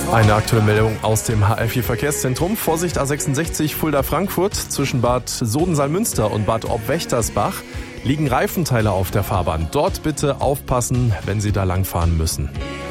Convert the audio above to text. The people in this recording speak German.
Eine aktuelle Meldung aus dem HR4 Verkehrszentrum. Vorsicht A66 Fulda-Frankfurt zwischen Bad Soden-Salmünster und Bad Obwächtersbach liegen Reifenteile auf der Fahrbahn. Dort bitte aufpassen, wenn Sie da langfahren müssen.